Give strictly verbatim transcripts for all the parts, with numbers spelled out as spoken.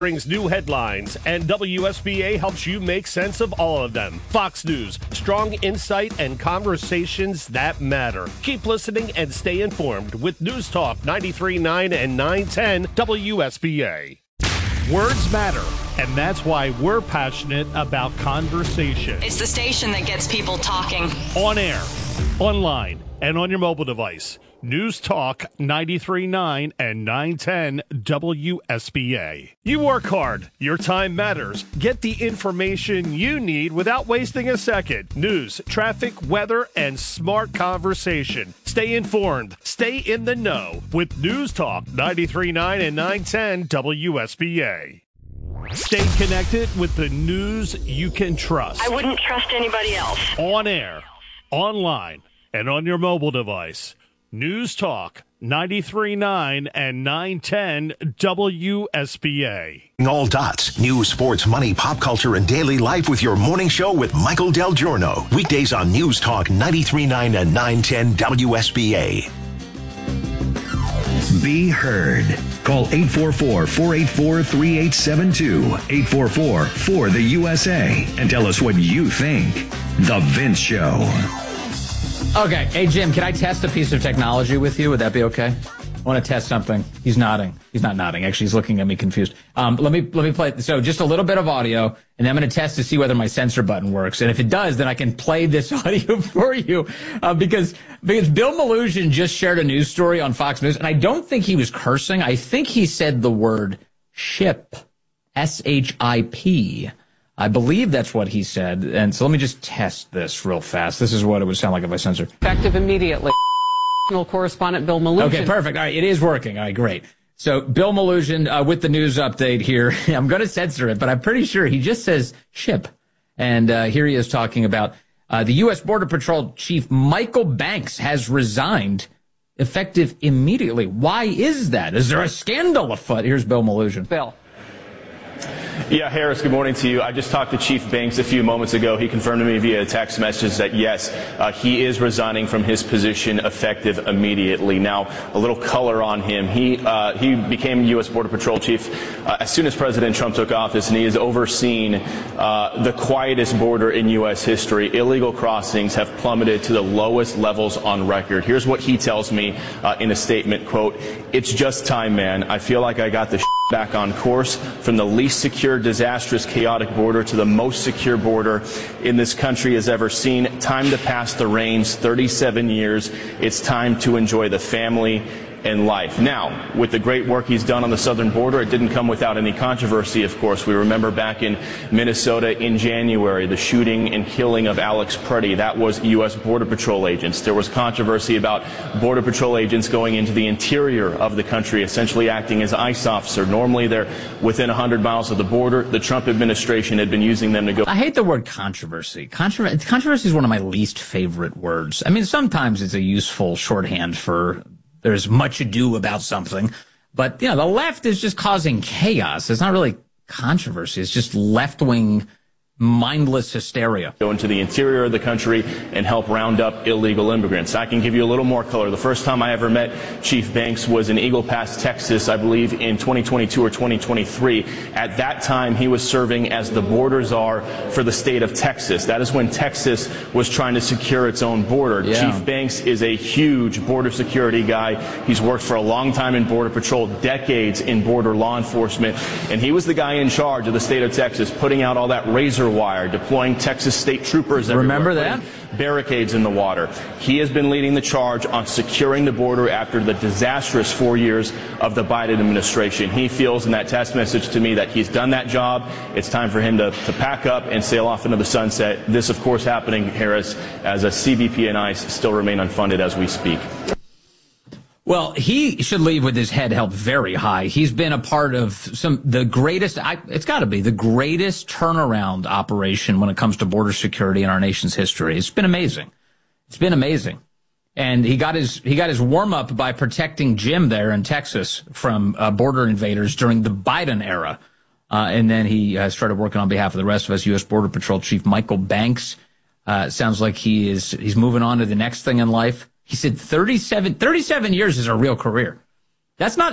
brings new headlines, and W S B A helps you make sense of all of them. Fox News, strong insight and conversations that matter. Keep listening and stay informed with News Talk ninety-three point nine and nine ten W S B A. Words matter, and that's why we're passionate about conversation. It's the station that gets people talking. On air, online, and on your mobile device. News Talk ninety-three point nine and nine ten W S B A. You work hard. Your time matters. Get the information you need without wasting a second. News, traffic, weather, and smart conversation. Stay informed. Stay in the know with News Talk ninety-three point nine and nine ten W S B A. Stay connected with the news you can trust. I wouldn't trust anybody else. On air, online, and on your mobile device. News Talk ninety-three point nine and nine ten W S B A. All dots. News, sports, money, pop culture, and daily life with your morning show with Michael Del Giorno. Weekdays on News Talk ninety-three point nine and nine ten W S B A. Be heard. Call eight four four, four eight four, three eight seven two, eight four four, four the U S A, and tell us what you think. The Vince Show. Okay. Hey, Jim, can I test a piece of technology with you? Would that be okay? I want to test something. He's nodding. He's not nodding. Actually, he's looking at me confused. Um, let me let me play. So just a little bit of audio, and then I'm going to test to see whether my censor button works. And if it does, then I can play this audio for you. Uh, because because Bill Melugin just shared a news story on Fox News, and I don't think he was cursing. I think he said the word ship, S H I P. I believe that's what he said. And so let me just test this real fast. This is what it would sound like if I censored. Effective immediately. Correspondent Bill Melugin. Okay, perfect. All right, it is working. All right, great. So Bill Melugin uh, with the news update here. I'm going to censor it, but I'm pretty sure he just says ship. And uh, here he is talking about uh, the U S Border Patrol Chief Michael Banks has resigned effective immediately. Why is that? Is there a scandal afoot? Here's Bill Melugin. Bill. Yeah, Harris, good morning to you. I just talked to Chief Banks a few moments ago. He confirmed to me via text message that, yes, uh, he is resigning from his position effective immediately. Now, a little color on him. He uh, he became U S Border Patrol Chief uh, as soon as President Trump took office, and he has overseen uh, the quietest border in U S history. Illegal crossings have plummeted to the lowest levels on record. Here's what he tells me uh, in a statement, quote, "It's just time, man. I feel like I got the back on course from the least secure, disastrous, chaotic border to the most secure border in this country has ever seen. Time to pass the reins, thirty-seven years. It's time to enjoy the family and life." Now, with the great work he's done on the southern border, it didn't come without any controversy, of course. We remember back in Minnesota in January, the shooting and killing of Alex Preddy. That was U S Border Patrol agents. There was controversy about Border Patrol agents going into the interior of the country, essentially acting as ICE officer. Normally, they're within one hundred miles of the border. The Trump administration had been using them to go. I hate the word controversy. Controver- controversy is one of my least favorite words. I mean, sometimes it's a useful shorthand for there's much ado about something. But, you know, the left is just causing chaos. It's not really controversy. It's just left-wing mindless hysteria. Go into the interior of the country and help round up illegal immigrants. I can give you a little more color. The first time I ever met Chief Banks was in Eagle Pass, Texas, I believe in twenty twenty-two or twenty twenty-three. At that time, he was serving as the border czar for the state of Texas. That is when Texas was trying to secure its own border. Yeah. Chief Banks is a huge border security guy. He's worked for a long time in Border Patrol, decades in border law enforcement, and he was the guy in charge of the state of Texas, putting out all that razor wire, deploying Texas state troopers everywhere. Remember that? Barricades in the water. He has been leading the charge on securing the border after the disastrous four years of the Biden administration. He feels in that text message to me that he's done that job. It's time for him to, to pack up and sail off into the sunset. This, of course, happening, Harris, as a C B P and ICE still remain unfunded as we speak. Well, he should leave with his head held very high. He's been a part of some the greatest, I, it's got to be the greatest turnaround operation when it comes to border security in our nation's history. It's been amazing. It's been amazing. And he got his he got his warm up by protecting Jim there in Texas from uh, border invaders during the Biden era. Uh, and then he uh, started working on behalf of the rest of us. U S Border Patrol Chief Michael Banks uh, sounds like he is he's moving on to the next thing in life. He said thirty-seven, thirty-seven years is a real career. That's not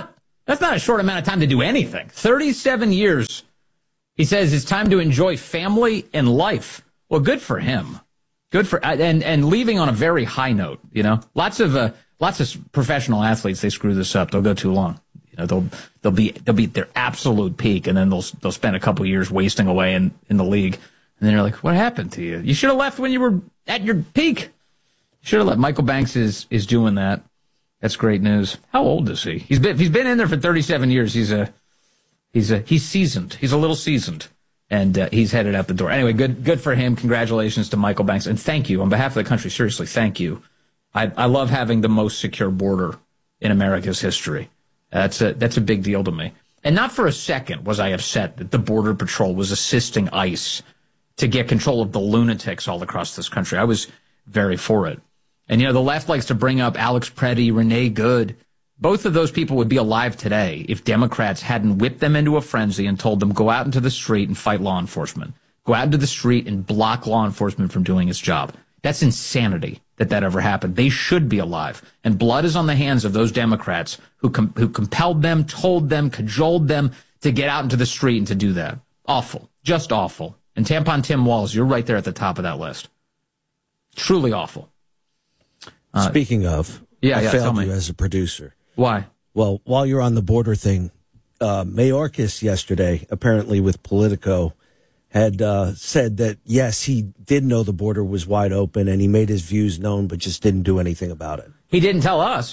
That's not a short amount of time to do anything. thirty-seven years. He says it's time to enjoy family and life. Well, good for him. Good for and and leaving on a very high note. You know, lots of uh, lots of professional athletes, they screw this up. They'll go too long. You know, they'll they'll be they'll be at their absolute peak, and then they'll they'll spend a couple years wasting away in, in the league. And then you're like, what happened to you? You should have left when you were at your peak. You should have left. Michael Banks is is doing that. That's great news. How old is he? He's been he's been in there for thirty-seven years. He's a he's a he's seasoned. He's a little seasoned. And uh, he's headed out the door. Anyway, good good for him. Congratulations to Michael Banks. And thank you. On behalf of the country, seriously, thank you. I, I love having the most secure border in America's history. That's a, that's a big deal to me. And not for a second was I upset that the Border Patrol was assisting ICE to get control of the lunatics all across this country. I was very for it. And, you know, the left likes to bring up Alex Preddy, Renee Good. Both of those people would be alive today if Democrats hadn't whipped them into a frenzy and told them, go out into the street and fight law enforcement. Go out into the street and block law enforcement from doing its job. That's insanity that that ever happened. They should be alive. And blood is on the hands of those Democrats who com- who compelled them, told them, cajoled them to get out into the street and to do that. Awful. Just awful. And Tampon Tim Walz, you're right there at the top of that list. Truly awful. Uh, Speaking of, yeah, I yeah, failed tell me. you as a producer. Why? Well, while you're on the border thing, uh, Mayorkas yesterday, apparently with Politico, had uh, said that, yes, he did know the border was wide open and he made his views known, but just didn't do anything about it. He didn't tell us.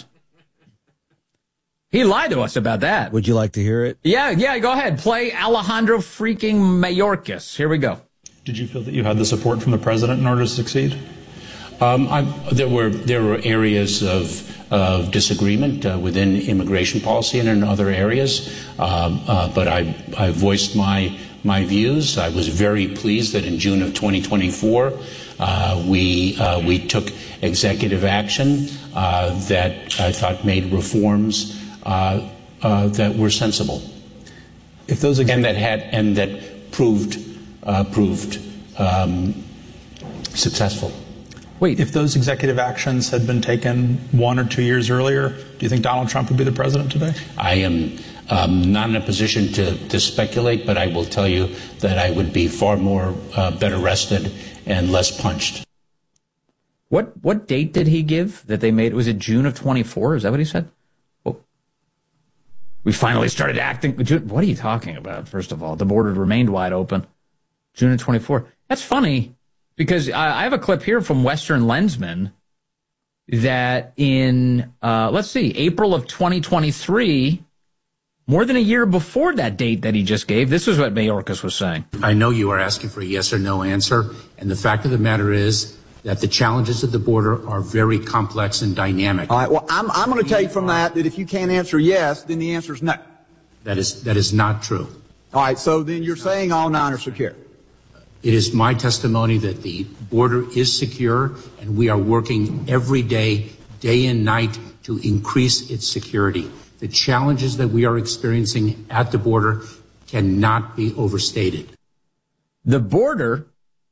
He lied to us about that. Would you like to hear it? Yeah, yeah, go ahead. Play Alejandro freaking Mayorkas. Here we go. Did you feel that you had the support from the president in order to succeed? Um, I, there were there were areas of of disagreement uh, within immigration policy and in other areas, um, uh, but I I voiced my my views. I was very pleased that in June of twenty twenty-four uh, we uh, we took executive action uh, that I thought made reforms uh, uh, that were sensible. If those ex- and that had and that proved uh, proved um, successful. Wait, if those executive actions had been taken one or two years earlier, do you think Donald Trump would be the president today? I am um, not in a position to, to speculate, but I will tell you that I would be far more uh, better rested and less punched. What what date did he give that they made? Was it June of twenty-four? Is that what he said? Well, we finally started acting. What are you talking about, first of all? The border remained wide open. June of twenty-four. That's funny. Because I have a clip here from Western Lensman that in, uh, let's see, April of twenty twenty-three, more than a year before that date that he just gave, this is what Mayorkas was saying. I know you are asking for a yes or no answer, and the fact of the matter is that the challenges at the border are very complex and dynamic. All right, well, I'm, I'm going to take from that that if you can't answer yes, then the answer is no. That is, that is not true. All right, so then you're saying all nine are secure. It is my testimony that the border is secure, and we are working every day, day and night, to increase its security. The challenges that we are experiencing at the border cannot be overstated. The border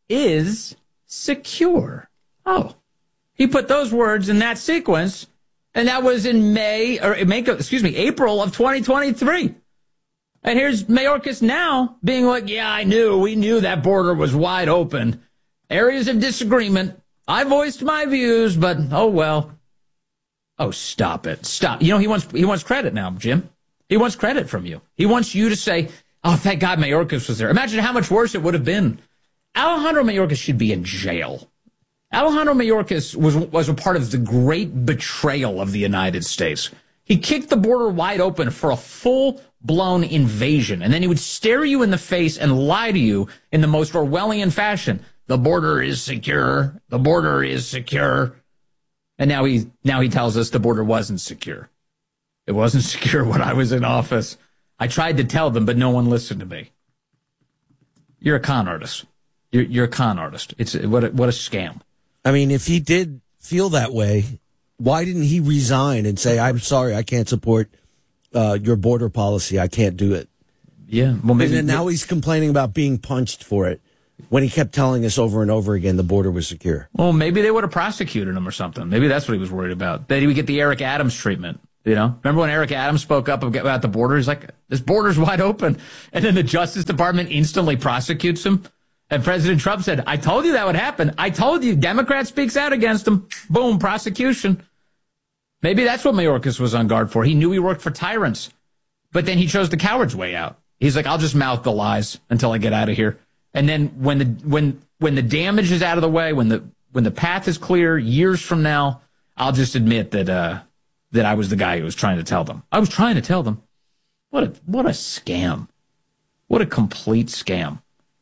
is secure. Oh, he put those words in that sequence, and that was in May, or excuse me, April of twenty twenty-three. And here's Mayorkas now being like, yeah, I knew, we knew that border was wide open. Areas of disagreement. I voiced my views, but oh well. Oh, stop it. Stop. You know, he wants he wants credit now, Jim. He wants credit from you. He wants you to say, oh, thank God Mayorkas was there. Imagine how much worse it would have been. Alejandro Mayorkas should be in jail. Alejandro Mayorkas was, was a part of the great betrayal of the United States. He kicked the border wide open for a full-blown invasion, and then he would stare you in the face and lie to you in the most Orwellian fashion. The border is secure. The border is secure. And now he now he tells us the border wasn't secure. It wasn't secure when I was in office. I tried to tell them, but no one listened to me. You're a con artist. You're, you're a con artist. It's what a, what a scam. I mean, if he did feel that way, why didn't he resign and say, I'm sorry, I can't support uh, your border policy. I can't do it. Yeah. Well, maybe, and then now he's complaining about being punched for it when he kept telling us over and over again the border was secure. Well, maybe they would have prosecuted him or something. Maybe that's what he was worried about. That he would get the Eric Adams treatment. You know, remember when Eric Adams spoke up about the border? He's like, this border's wide open. And then the Justice Department instantly prosecutes him. And President Trump said, I told you that would happen. I told you. Democrat speaks out against him. Boom, prosecution. Maybe that's what Mayorkas was on guard for. He knew he worked for tyrants. But then he chose the coward's way out. He's like, I'll just mouth the lies until I get out of here. And then when the when when the damage is out of the way, when the when the path is clear, years from now, I'll just admit that uh, that I was the guy who was trying to tell them. I was trying to tell them. What a what a scam. What a complete scam.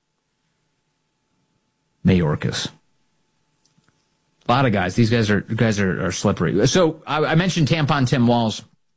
Mayorkas. A lot of guys. These guys are guys are, are slippery. So I, I mentioned Tampon Tim Walz.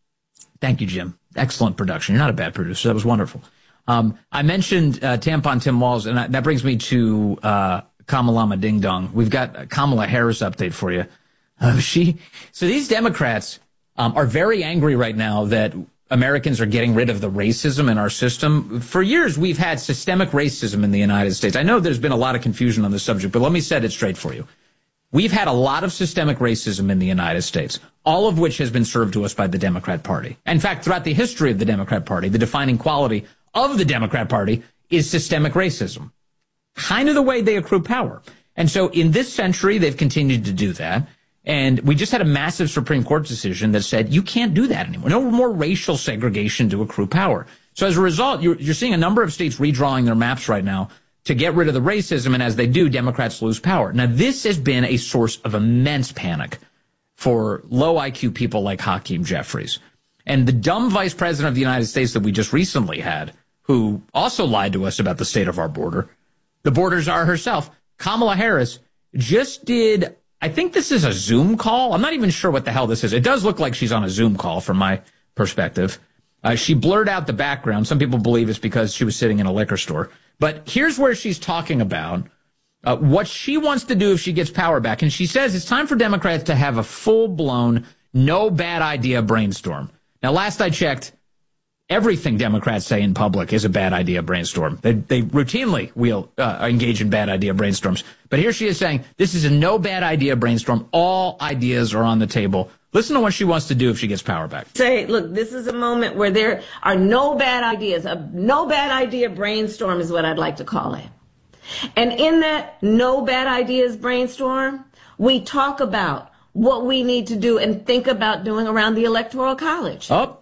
Thank you, Jim. Excellent production. You're not a bad producer. That was wonderful. Um, I mentioned uh, Tampon Tim Walz, and I, that brings me to uh, Kamalama Ding Dong. We've got a Kamala Harris update for you. Uh, she. So these Democrats um, are very angry right now that Americans are getting rid of the racism in our system. For years, we've had systemic racism in the United States. I know there's been a lot of confusion on this subject, but let me set it straight for you. We've had a lot of systemic racism in the United States, all of which has been served to us by the Democrat Party. In fact, throughout the history of the Democrat Party, the defining quality of the Democrat Party is systemic racism, kind of the way they accrue power. And so in this century, they've continued to do that. And we just had a massive Supreme Court decision that said you can't do that anymore. No more racial segregation to accrue power. So as a result, you're, you're seeing a number of states redrawing their maps right now to get rid of the racism. And as they do, Democrats lose power. Now, this has been a source of immense panic for low I Q people like Hakeem Jeffries. And the dumb vice president of the United States that we just recently had, who also lied to us about the state of our border, the border czar herself, Kamala Harris, just did... I think this is a Zoom call. I'm not even sure what the hell this is. It does look like she's on a Zoom call from my perspective. Uh, she blurred out the background. Some people believe it's because she was sitting in a liquor store. But here's where she's talking about uh, what she wants to do if she gets power back. And she says it's time for Democrats to have a full-blown, no bad idea brainstorm. Now, last I checked, everything Democrats say in public is a bad idea brainstorm. They, they routinely will uh, engage in bad idea brainstorms. But here she is saying, this is a no bad idea brainstorm. All ideas are on the table. Listen to what she wants to do if she gets power back. Say, look, this is a moment where there are no bad ideas. A no bad idea brainstorm is what I'd like to call it. And in that no bad ideas brainstorm, we talk about what we need to do and think about doing around the Electoral College. Oh.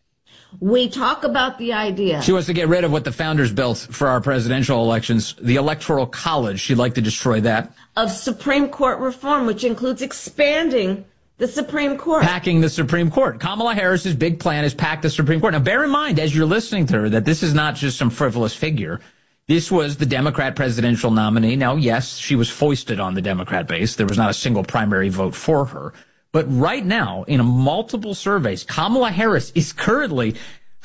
We talk about the idea. She wants to get rid of what the founders built for our presidential elections, the Electoral College. She'd like to destroy that. Of Supreme Court reform, which includes expanding the Supreme Court. Packing the Supreme Court. Kamala Harris's big plan is pack the Supreme Court. Now, bear in mind, as you're listening to her, that this is not just some frivolous figure. This was the Democrat presidential nominee. Now, yes, she was foisted on the Democrat base. There was not a single primary vote for her. But right now, in multiple surveys, Kamala Harris is currently,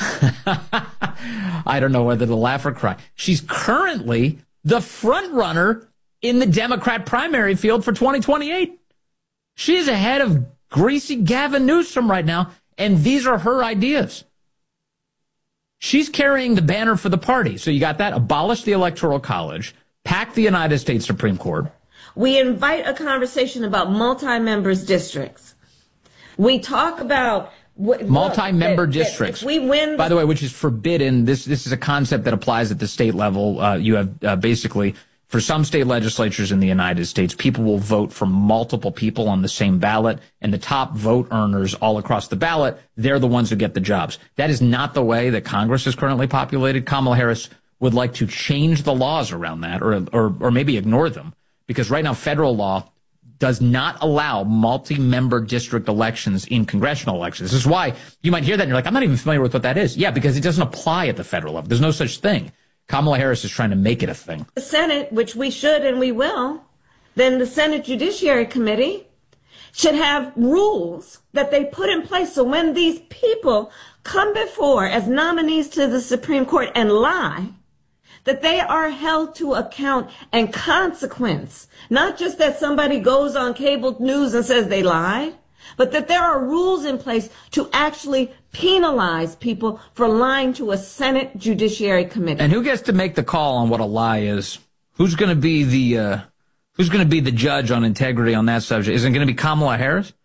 I don't know whether to laugh or cry, she's currently the front runner in the Democrat primary field for twenty twenty-eight. She is ahead of greasy Gavin Newsom right now, and these are her ideas. She's carrying the banner for the party. So you got that? Abolish the Electoral College, pack the United States Supreme Court. We invite a conversation about multi-members districts. We talk about what, multi-member look, that, districts. That we win. By the way, which is forbidden. This this is a concept that applies at the state level. Uh, you have uh, basically, for some state legislatures in the United States, people will vote for multiple people on the same ballot, and the top vote earners all across the ballot, they're the ones who get the jobs. That is not the way that Congress is currently populated. Kamala Harris would like to change the laws around that, or or, or maybe ignore them. Because right now, federal law does not allow multi-member district elections in congressional elections. This is why you might hear that and you're like, I'm not even familiar with what that is. Yeah, because it doesn't apply at the federal level. There's no such thing. Kamala Harris is trying to make it a thing. The Senate, which we should and we will, then the Senate Judiciary Committee should have rules that they put in place so when these people come before as nominees to the Supreme Court and lie, that they are held to account and consequence. Not just that somebody goes on cable news and says they lied, but that there are rules in place to actually penalize people for lying to a Senate Judiciary Committee. And who gets to make the call on what a lie is? Who's going to be the uh, who's going to be the judge on integrity on that subject? Is it going to be Kamala Harris?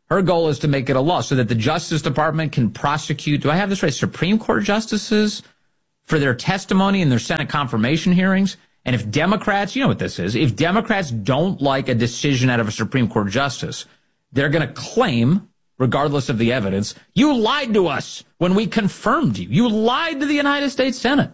Her goal is to make it a law so that the Justice Department can prosecute, do I have this right, Supreme Court justices for their testimony in their Senate confirmation hearings. And if Democrats, you know what this is, if Democrats don't like a decision out of a Supreme Court justice, they're going to claim, regardless of the evidence, you lied to us when we confirmed you. You lied to the United States Senate.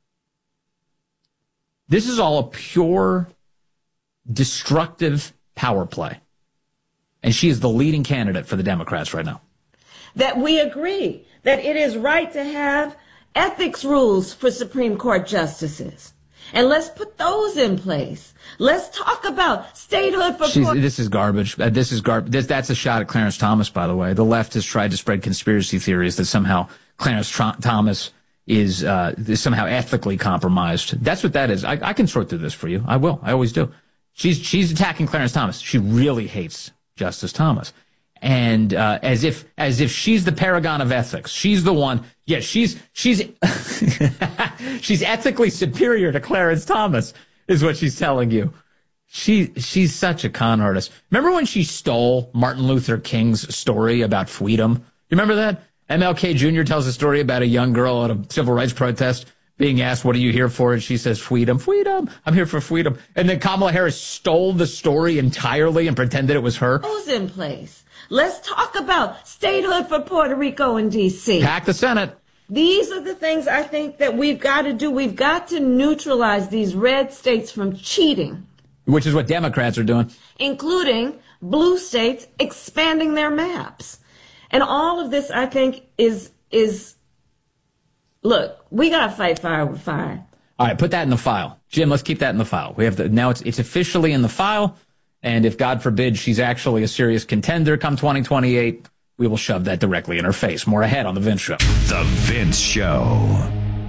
This is all a pure, destructive power play. And she is the leading candidate for the Democrats right now. That we agree that it is right to have ethics rules for Supreme Court justices. And let's put those in place. Let's talk about statehood for She's, poor. This is garbage. Uh, this is garbage. This, that's a shot at Clarence Thomas, by the way. The left has tried to spread conspiracy theories that somehow Clarence Tr- Thomas is, uh, is somehow ethically compromised. That's what that is. I, I can sort through this for you. I will. I always do. She's she's attacking Clarence Thomas. She really hates Justice Thomas. And uh, as if as if she's the paragon of ethics. She's the one. Yeah, she's she's she's ethically superior to Clarence Thomas, is what she's telling you. She she's such a con artist. Remember when she stole Martin Luther King's story about freedom? You remember that? M L K Junior tells a story about a young girl at a civil rights protest being asked, "What are you here for?" And she says, "Freedom, freedom. I'm here for freedom." And then Kamala Harris stole the story entirely and pretended it was her. Who's in place? Let's talk about statehood for Puerto Rico and D C. Pack the Senate. These are the things I think that we've got to do. We've got to neutralize these red states from cheating. Which is what Democrats are doing. Including blue states expanding their maps. And all of this, I think, is, is look, we got to fight fire with fire. All right, put that in the file. Jim, let's keep that in the file. We have the, now it's it's officially in the file. And if, God forbid, she's actually a serious contender come twenty twenty-eight, we will shove that directly in her face. More ahead on The Vince Show. The Vince Show.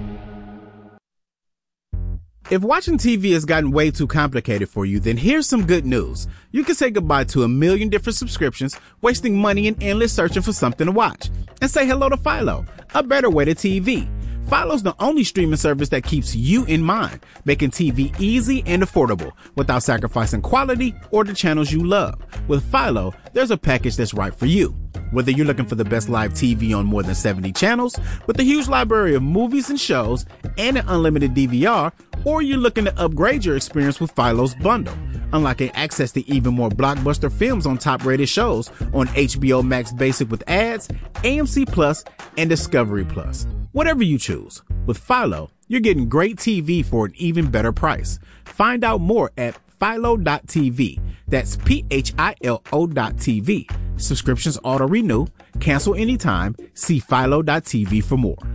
If watching T V has gotten way too complicated for you, then here's some good news. You can say goodbye to a million different subscriptions, wasting money and endless searching for something to watch. And say hello to Philo, a better way to T V. Philo's the only streaming service that keeps you in mind, making T V easy and affordable without sacrificing quality or the channels you love. With Philo, there's a package that's right for you. Whether you're looking for the best live T V on more than seventy channels, with a huge library of movies and shows, and an unlimited D V R, or you're looking to upgrade your experience with Philo's bundle, unlocking access to even more blockbuster films on top-rated shows on H B O Max Basic with ads, A M C Plus, and Discovery Plus. Whatever you choose, with Philo, you're getting great T V for an even better price. Find out more at philo dot t v. That's P H I L O dot T V. Subscriptions auto-renew. Cancel anytime. See philo dot t v for more.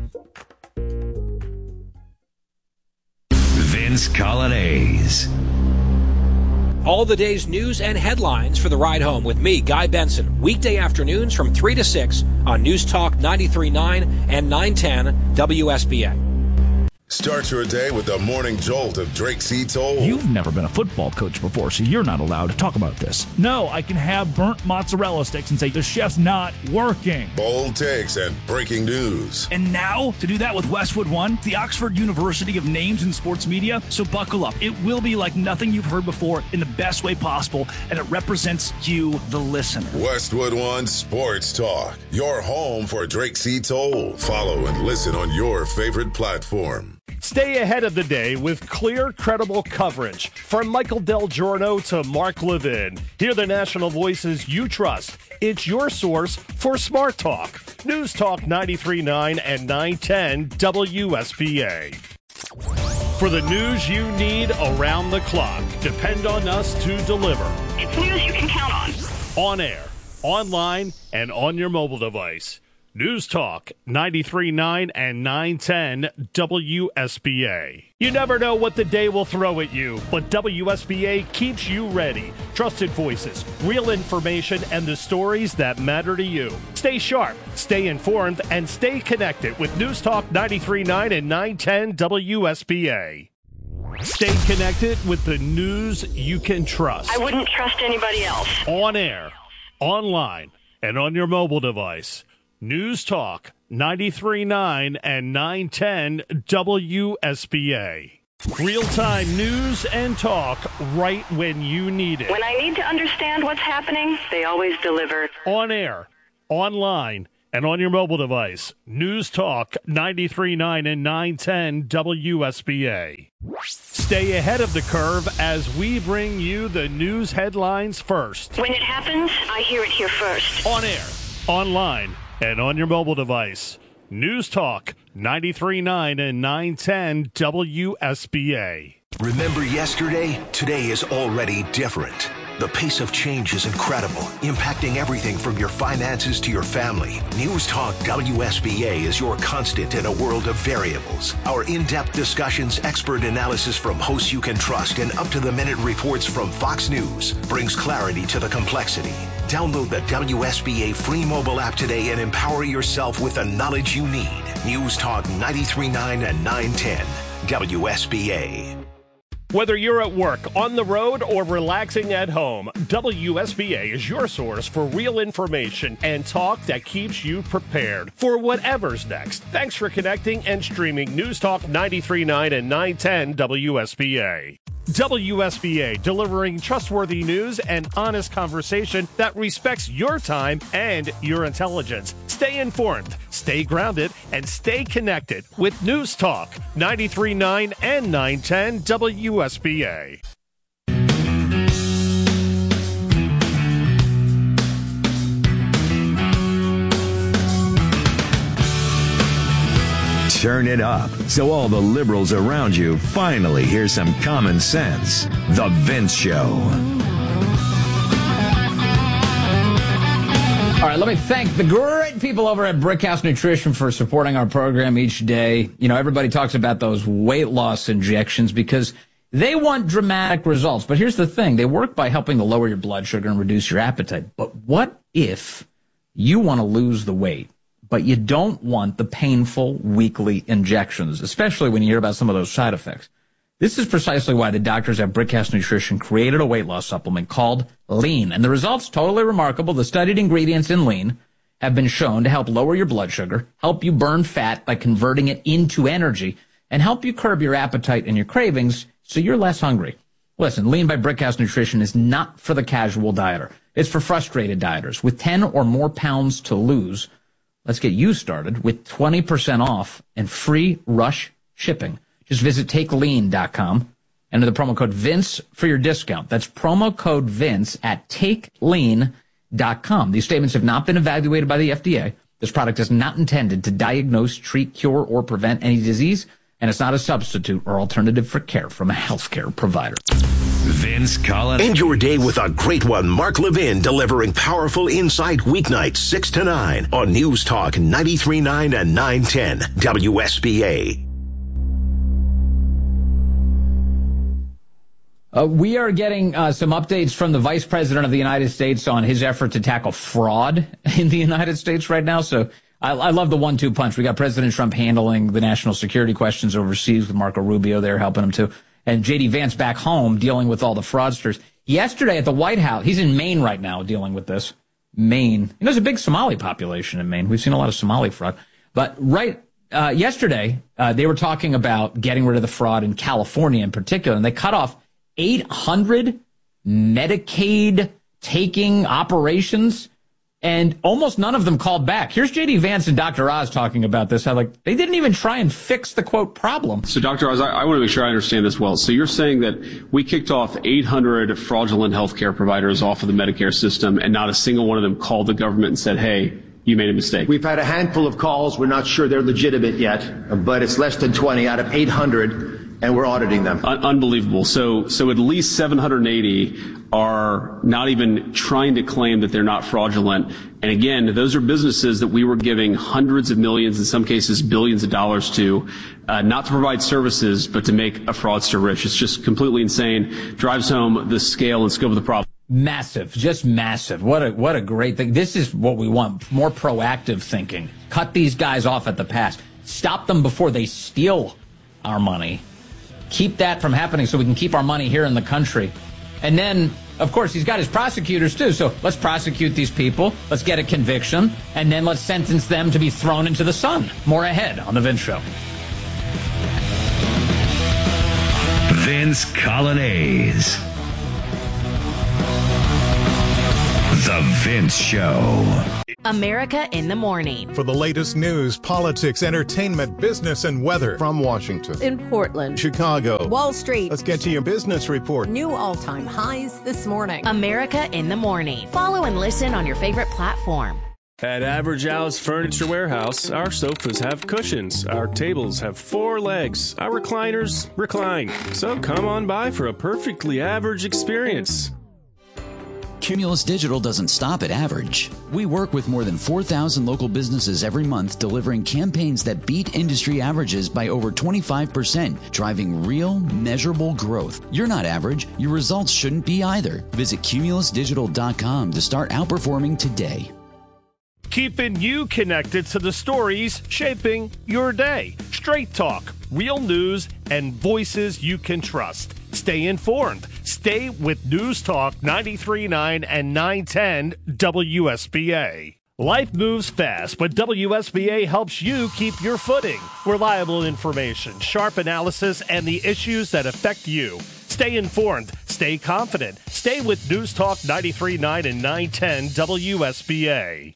Vince Colonnese. All the day's news and headlines for the ride home with me, Guy Benson, weekday afternoons from three to six on News Talk ninety-three point nine and nine ten W S B A. Start your day with the morning jolt of Drake C. Toll. You've never been a football coach before, so you're not allowed to talk about this. No, I can have burnt mozzarella sticks and say the chef's not working. Bold takes and breaking news. And now, to do that with Westwood One, the Oxford University of Names in Sports Media. So buckle up. It will be like nothing you've heard before in the best way possible, and it represents you, the listener. Westwood One Sports Talk, your home for Drake C. Toll. Follow and listen on your favorite platform. Stay ahead of the day with clear, credible coverage. From Michael Del Giorno to Mark Levin. Hear the national voices you trust. It's your source for Smart Talk. News Talk ninety-three point nine and nine ten W S B A. For the news you need around the clock, depend on us to deliver. It's news you can count on. On air, online, and on your mobile device. News Talk ninety-three point nine and nine ten W S B A. You never know what the day will throw at you, but W S B A keeps you ready. Trusted voices, real information, and the stories that matter to you. Stay sharp, stay informed, and stay connected with News Talk ninety-three point nine and nine ten W S B A. Stay connected with the news you can trust. I wouldn't trust anybody else. On air, online, and on your mobile device. News Talk ninety-three point nine and nine ten W S B A. Real-time news and talk right when you need it. When I need to understand what's happening, they always deliver. On air, online, and on your mobile device. News Talk ninety-three point nine and nine ten W S B A. Stay ahead of the curve as we bring you the news headlines first. When it happens, I hear it here first. On air, online, and on your mobile device. News Talk ninety-three point nine and nine ten W S B A. Remember yesterday? Today is already different. The pace of change is incredible, impacting everything from your finances to your family. News Talk W S B A is your constant in a world of variables. Our in-depth discussions, expert analysis from hosts you can trust, and up-to-the-minute reports from Fox News brings clarity to the complexity. Download the W S B A free mobile app today and empower yourself with the knowledge you need. News Talk ninety-three point nine and nine ten W S B A. Whether you're at work, on the road, or relaxing at home, W S B A is your source for real information and talk that keeps you prepared for whatever's next. Thanks for connecting and streaming News Talk ninety-three point nine and nine ten W S B A. W S B A, delivering trustworthy news and honest conversation that respects your time and your intelligence. Stay informed, stay grounded, and stay connected with News Talk ninety-three point nine and nine ten W S B A. Turn it up so all the liberals around you finally hear some common sense. The Vince Show. All right, let me thank the great people over at Brickhouse Nutrition for supporting our program each day. You know, everybody talks about those weight loss injections because they want dramatic results. But here's the thing. They work by helping to lower your blood sugar and reduce your appetite. But what if you want to lose the weight, but you don't want the painful weekly injections, especially when you hear about some of those side effects? This is precisely why the doctors at Brickhouse Nutrition created a weight loss supplement called Lean. And the results, totally remarkable. The studied ingredients in Lean have been shown to help lower your blood sugar, help you burn fat by converting it into energy, and help you curb your appetite and your cravings so you're less hungry. Listen, Lean by Brickhouse Nutrition is not for the casual dieter. It's for frustrated dieters with ten or more pounds to lose. Let's get you started with twenty percent off and free rush shipping. Just visit take lean dot com. Enter the promo code Vince for your discount. That's promo code Vince at take lean dot com. These statements have not been evaluated by the F D A. This product is not intended to diagnose, treat, cure, or prevent any disease, and it's not a substitute or alternative for care from a healthcare provider. Vince Collins. End your day with a great one. Mark Levin delivering powerful insight weeknights six to nine on News Talk ninety-three point nine and nine ten W S B A. Uh, we are getting uh, some updates from the Vice President of the United States on his effort to tackle fraud in the United States right now. So I, I love the one two punch. We got President Trump handling the national security questions overseas with Marco Rubio there helping him too. And J D Vance back home dealing with all the fraudsters. Yesterday at the White House, he's in Maine right now dealing with this. Maine. You know, there's a big Somali population in Maine. We've seen a lot of Somali fraud. But right uh, yesterday, uh, they were talking about getting rid of the fraud in California in particular. And they cut off eight hundred Medicaid taking operations, and almost none of them called back. Here's J D Vance and Doctor Oz talking about this. How, like, they didn't even try and fix the, quote, problem. So, Doctor Oz, I, I want to make sure I understand this well. So you're saying that we kicked off eight hundred fraudulent healthcare providers off of the Medicare system, and not a single one of them called the government and said, hey, you made a mistake. We've had a handful of calls. We're not sure they're legitimate yet, but it's less than twenty out of eight hundred. And we're auditing them. Un- unbelievable. So, so at least seven hundred eighty are not even trying to claim that they're not fraudulent. And again, those are businesses that we were giving hundreds of millions, in some cases billions of dollars to, uh, not to provide services, but to make a fraudster rich. It's just completely insane. Drives home the scale and scope of the problem. Massive, just massive. What a, what a great thing. This is what we want. More proactive thinking. Cut these guys off at the pass. Stop them before they steal our money. Keep that from happening so we can keep our money here in the country. And then, of course, he's got his prosecutors, too. So let's prosecute these people. Let's get a conviction. And then let's sentence them to be thrown into the sun. More ahead on The Vince Show. Vince Coglianese. The Vince Show. America in the Morning. For the latest news, politics, entertainment, business, and weather. From Washington, in Portland, Chicago, Wall Street. Let's get to your business report. New all-time highs this morning. America in the Morning. Follow and listen on your favorite platform. At Average Al's Furniture Warehouse, our sofas have cushions, our tables have four legs, our recliners recline. So come on by for a perfectly average experience. Cumulus Digital doesn't stop at average. We work with more than four thousand local businesses every month, delivering campaigns that beat industry averages by over twenty-five percent, driving real, measurable growth. You're not average. Your results shouldn't be either. Visit cumulus digital dot com to start outperforming today. Keeping you connected to the stories shaping your day. Straight talk, real news, and voices you can trust. Stay informed. Stay with News Talk ninety-three point nine and nine ten W S B A. Life moves fast, but W S B A helps you keep your footing. Reliable information, sharp analysis, and the issues that affect you. Stay informed. Stay confident. Stay with News Talk ninety-three point nine and nine ten W S B A.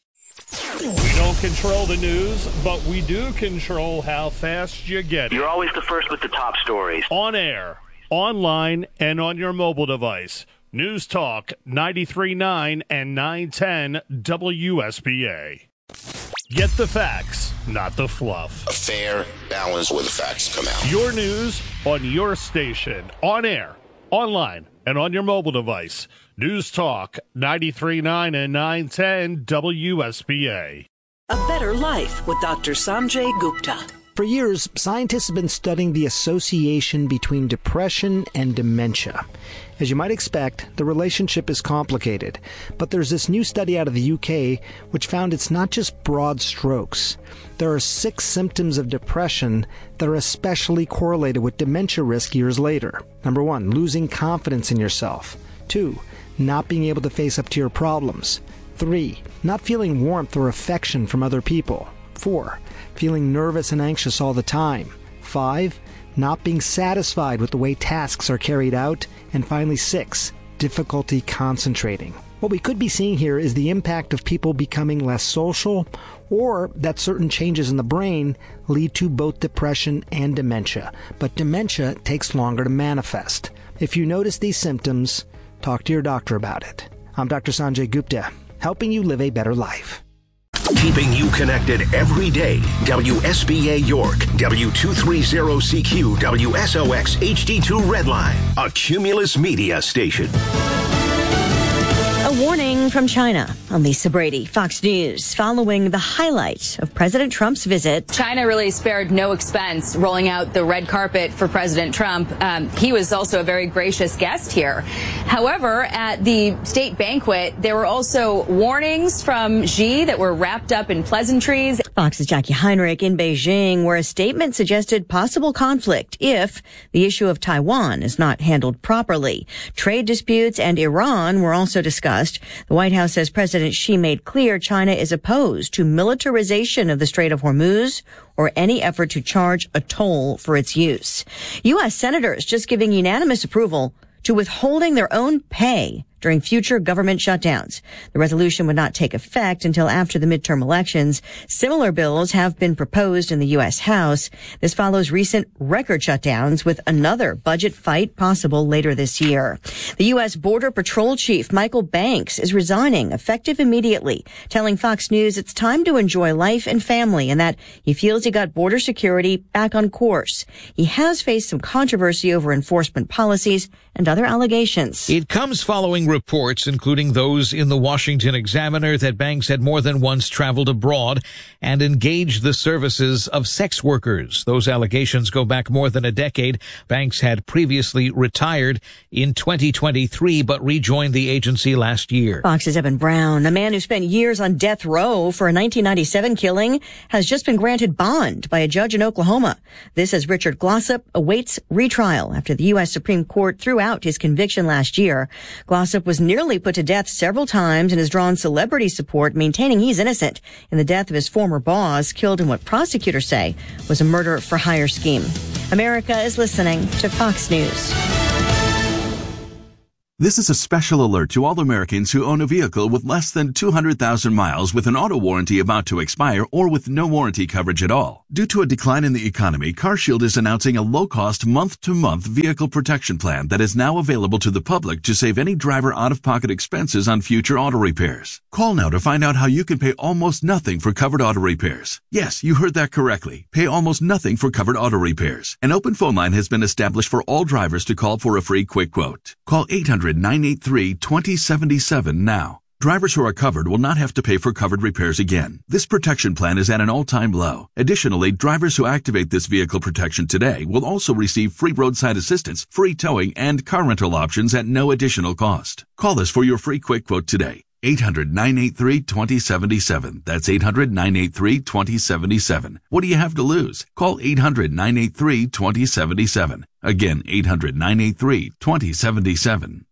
We don't control the news, but we do control how fast you get it. You're always the first with the top stories. On air, online, and on your mobile device. News Talk ninety-three point nine and nine ten W S B A. Get the facts, not the fluff. A fair balance where the facts come out. Your news on your station, on air, online, and on your mobile device. News Talk ninety-three point nine and nine ten W S B A. A better life with Doctor Sanjay Gupta. For years, scientists have been studying the association between depression and dementia. As you might expect, the relationship is complicated, but there's this new study out of the U K which found it's not just broad strokes. There are six symptoms of depression that are especially correlated with dementia risk years later. Number one, losing confidence in yourself. Two, not being able to face up to your problems. Three, not feeling warmth or affection from other people. Four, feeling nervous and anxious all the time. Five, not being satisfied with the way tasks are carried out. And finally, six, difficulty concentrating. What we could be seeing here is the impact of people becoming less social, or that certain changes in the brain lead to both depression and dementia. But dementia takes longer to manifest. If you notice these symptoms, talk to your doctor about it. I'm Doctor Sanjay Gupta, helping you live a better life. Keeping you connected every day. W S B A York, W two thirty C Q, W S O X H D two Redline, a Cumulus Media station. A warning from China. I'm Lisa Brady, Fox News, following the highlight of President Trump's visit. China really spared no expense rolling out the red carpet for President Trump. Um, he was also a very gracious guest here. However, at the state banquet, there were also warnings from Xi that were wrapped up in pleasantries. Fox's Jackie Heinrich in Beijing, where a statement suggested possible conflict if the issue of Taiwan is not handled properly. Trade disputes and Iran were also discussed. The White House says President Xi made clear China is opposed to militarization of the Strait of Hormuz or any effort to charge a toll for its use. U S senators just giving unanimous approval to withholding their own pay during future government shutdowns. The resolution would not take effect until after the midterm elections. Similar bills have been proposed in the U S House. This follows recent record shutdowns, with another budget fight possible later this year. The U S Border Patrol Chief Michael Banks is resigning effective immediately, telling Fox News it's time to enjoy life and family and that he feels he got border security back on course. He has faced some controversy over enforcement policies and other allegations. It comes following reports, including those in the Washington Examiner, that Banks had more than once traveled abroad and engaged the services of sex workers. Those allegations go back more than a decade. Banks had previously retired in twenty twenty-three, but rejoined the agency last year. Fox's Evan Brown, a man who spent years on death row for a nineteen ninety-seven killing, has just been granted bond by a judge in Oklahoma. This as Richard Glossip awaits retrial after the U S Supreme Court threw out his conviction last year. Glossip was nearly put to death several times and has drawn celebrity support, maintaining he's innocent in the death of his former boss, killed in what prosecutors say was a murder for hire scheme. America is listening to Fox News. This is a special alert to all Americans who own a vehicle with less than two hundred thousand miles with an auto warranty about to expire or with no warranty coverage at all. Due to a decline in the economy, CarShield is announcing a low-cost month-to-month vehicle protection plan that is now available to the public to save any driver out-of-pocket expenses on future auto repairs. Call now to find out how you can pay almost nothing for covered auto repairs. Yes, you heard that correctly. Pay almost nothing for covered auto repairs. An open phone line has been established for all drivers to call for a free quick quote. Call eight hundred, nine eight three, two zero seven seven now. Drivers who are covered will not have to pay for covered repairs again. This protection plan is at an all-time low. Additionally, drivers who activate this vehicle protection today will also receive free roadside assistance, free towing, and car rental options at no additional cost. Call us for your free quick quote today. eight hundred, nine eight three, two zero seven seven. That's eight hundred, nine eight three, two zero seven seven. What do you have to lose? Call eight hundred, nine eight three, two zero seven seven. Again, eight hundred, nine eight three, two zero seven seven.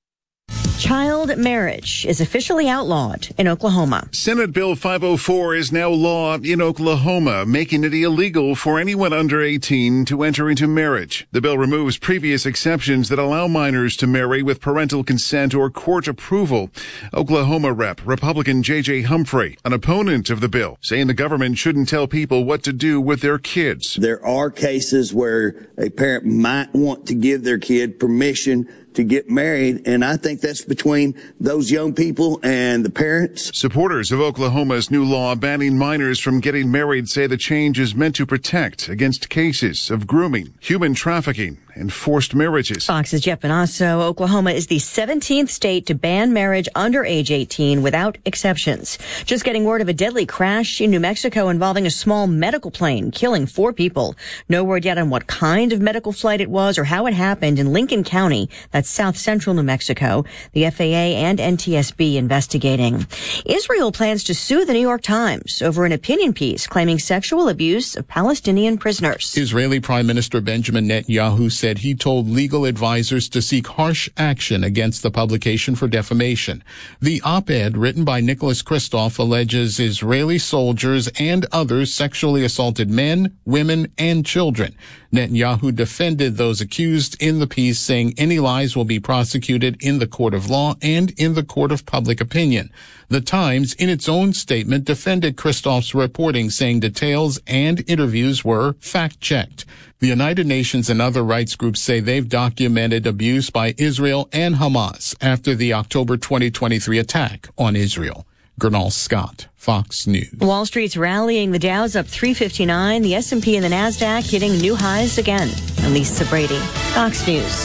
Child marriage is officially outlawed in Oklahoma. Senate Bill five oh four is now law in Oklahoma, making it illegal for anyone under eighteen to enter into marriage. The bill removes previous exceptions that allow minors to marry with parental consent or court approval. Oklahoma Rep Republican J J Humphrey, an opponent of the bill, saying the government shouldn't tell people what to do with their kids. There are cases where a parent might want to give their kid permission to get married, and I think that's between those young people and the parents. Supporters of Oklahoma's new law banning minors from getting married say the change is meant to protect against cases of grooming, human trafficking, and forced marriages. Fox's Jeff Benasso. Oklahoma is the seventeenth state to ban marriage under age eighteen without exceptions. Just getting word of a deadly crash in New Mexico involving a small medical plane killing four people. No word yet on what kind of medical flight it was or how it happened in Lincoln County. That's south central New Mexico. The F A A and N T S B investigating. Israel plans to sue the New York Times over an opinion piece claiming sexual abuse of Palestinian prisoners. Israeli Prime Minister Benjamin Netanyahu said he told legal advisors to seek harsh action against the publication for defamation. The op-ed written by Nicholas Kristof alleges Israeli soldiers and others sexually assaulted men, women, and children. Netanyahu defended those accused in the piece, saying any lies will be prosecuted in the court of law and in the court of public opinion. The Times, in its own statement, defended Kristof's reporting, saying details and interviews were fact-checked. The United Nations and other rights groups say they've documented abuse by Israel and Hamas after the October twenty twenty-three attack on Israel. Gernal Scott, Fox News. Wall Street's rallying. The Dow's up three fifty-nine. The S and P and the Nasdaq hitting new highs again. I'm Lisa Brady, Fox News.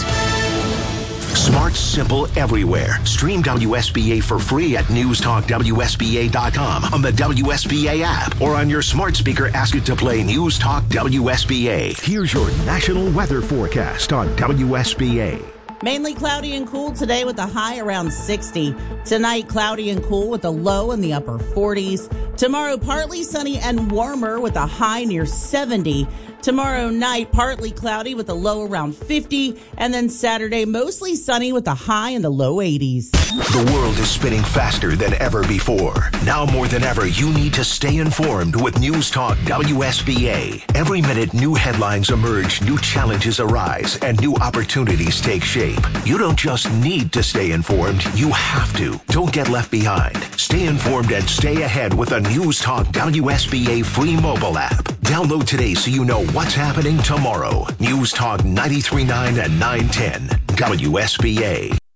Smart, simple, everywhere. Stream W S B A for free at news talk W S B A dot com, on the W S B A app, or on your smart speaker. Ask it to play News Talk W S B A. Here's your national weather forecast on W S B A. Mainly cloudy and cool today with a high around sixty. Tonight, cloudy and cool with a low in the upper forties. Tomorrow, partly sunny and warmer with a high near seventy. Tomorrow night, partly cloudy with a low around fifty. And then Saturday, mostly sunny with a high in the low eighties. The world is spinning faster than ever before. Now more than ever, you need to stay informed with News Talk W S B A. Every minute, new headlines emerge, new challenges arise, and new opportunities take shape. You don't just need to stay informed, you have to. Don't get left behind. Stay informed and stay ahead with a News Talk W S B A free mobile app. Download today so you know what's happening tomorrow. News Talk ninety-three point nine and nine ten W S B A.